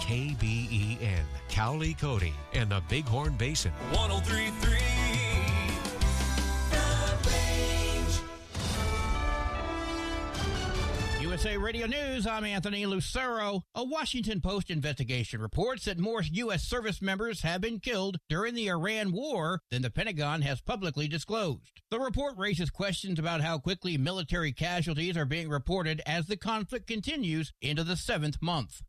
KBEN, Cowley Cody, and the Bighorn Basin. 103.3 USA Radio News, I'm Anthony Lucero. A Washington Post investigation reports that more U.S. service members have been killed during the Iran war than the Pentagon has publicly disclosed. The report raises questions about how quickly military casualties are being reported as the conflict continues into the 7th month.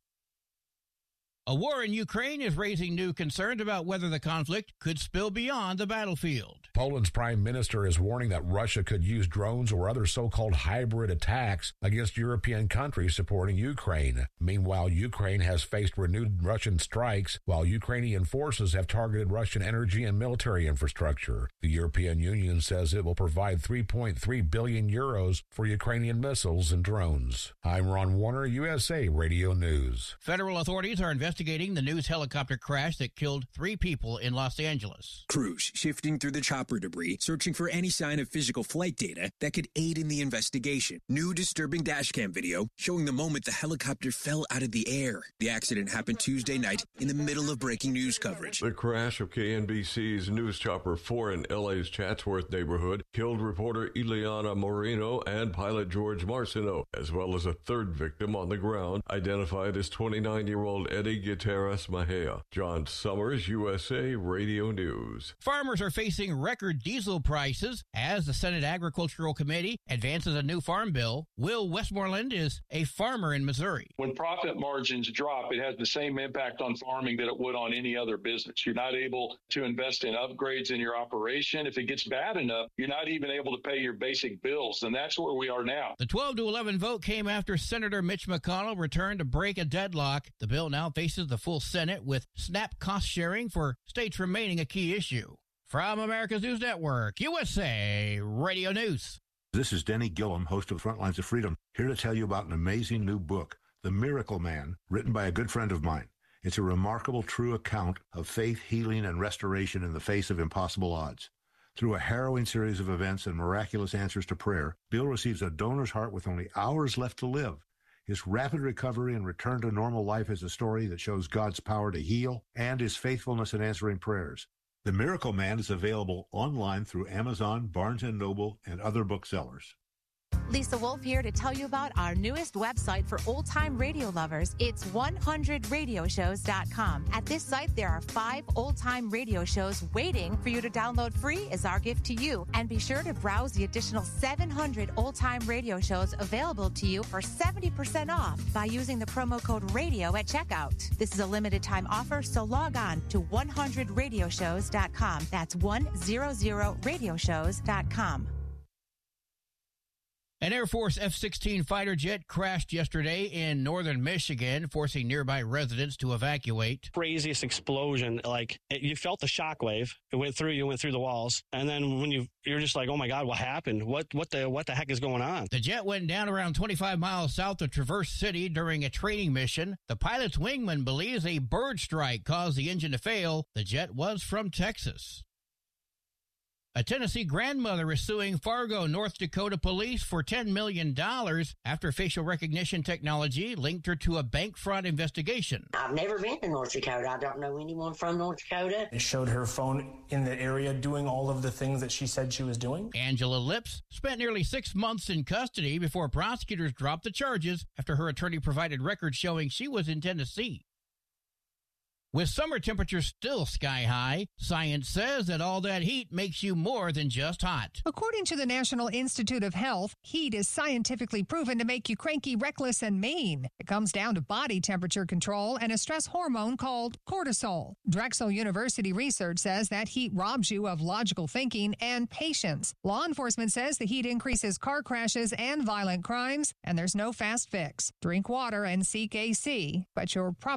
A war in Ukraine is raising new concerns about whether the conflict could spill beyond the battlefield. Poland's prime minister is warning that Russia could use drones or other so-called hybrid attacks against European countries supporting Ukraine. Meanwhile, Ukraine has faced renewed Russian strikes, while Ukrainian forces have targeted Russian energy and military infrastructure. The European Union says it will provide 3.3 billion euros for Ukrainian missiles and drones. I'm Ron Warner, USA Radio News. Federal authorities are investigating the news helicopter crash that killed 3 people in Los Angeles. Crews shifting through the chopper debris, searching for any sign of physical flight data that could aid in the investigation. New disturbing dashcam video showing the moment the helicopter fell out of the air. The accident happened Tuesday night in the middle of breaking news coverage. The crash of KNBC's News Chopper 4 in LA's Chatsworth neighborhood killed reporter Ileana Moreno and pilot George Marcineau, as well as a third victim on the ground, identified as 29-year-old Eddie Gutierrez Mejia. John Summers, USA Radio News. Farmers are facing record diesel prices as the Senate Agricultural Committee advances a new farm bill. Will Westmoreland is a farmer in Missouri. When profit margins drop, it has the same impact on farming that it would on any other business. You're not able to invest in upgrades in your operation. If it gets bad enough, you're not even able to pay your basic bills, and that's where we are now. The 12-11 vote came after Senator Mitch McConnell returned to break a deadlock. The bill now faces the full Senate, with SNAP cost sharing for states remaining a key issue. From America's News Network, USA Radio News. This is Denny Gillum, host of Frontlines of Freedom, here to tell you about an amazing new book, The Miracle Man, written by a good friend of mine. It's a remarkable, true account of faith, healing, and restoration in the face of impossible odds. Through a harrowing series of events and miraculous answers to prayer, Bill receives a donor's heart with only hours left to live. His rapid recovery and return to normal life is a story that shows God's power to heal and his faithfulness in answering prayers. The Miracle Man is available online through Amazon, Barnes & Noble, and other booksellers. Lisa Wolf here to tell you about our newest website for old-time radio lovers. It's 100radioshows.com. At this site, there are 5 old-time radio shows waiting for you to download free as our gift to you. And be sure to browse the additional 700 old-time radio shows available to you for 70% off by using the promo code RADIO at checkout. This is a limited-time offer, so log on to 100radioshows.com. That's 100radioshows.com. An Air Force F-16 fighter jet crashed yesterday in northern Michigan, forcing nearby residents to evacuate. Craziest explosion. You felt the shockwave. It went through you, went through the walls. And then when you're just like, oh my God, what happened? What the heck is going on? The jet went down around 25 miles south of Traverse City during a training mission. The pilot's wingman believes a bird strike caused the engine to fail. The jet was from Texas. A Tennessee grandmother is suing Fargo, North Dakota police for $10 million after facial recognition technology linked her to a bank fraud investigation. I've never been to North Dakota. I don't know anyone from North Dakota. It showed her phone in the area doing all of the things that she said she was doing. Angela Lips spent nearly 6 months in custody before prosecutors dropped the charges after her attorney provided records showing she was in Tennessee. With summer temperatures still sky high, science says that all that heat makes you more than just hot. According to the National Institute of Health, heat is scientifically proven to make you cranky, reckless, and mean. It comes down to body temperature control and a stress hormone called cortisol. Drexel University research says that heat robs you of logical thinking and patience. Law enforcement says the heat increases car crashes and violent crimes, and there's no fast fix. Drink water and seek AC, but you're probably